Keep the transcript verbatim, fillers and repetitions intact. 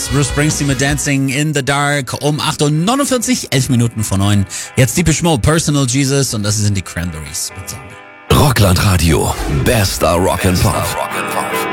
Bruce Springsteen mit Dancing in the Dark um acht Uhr neunundvierzig, elf Minuten vor neun. Jetzt Depeche Mode, Personal Jesus und das sind die Cranberries. Rockland Radio, bester Rock'n'Pop.